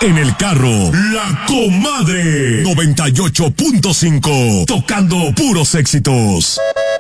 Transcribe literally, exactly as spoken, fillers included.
En el carro, La Comadre. noventa y ocho punto cinco. Tocando puros éxitos.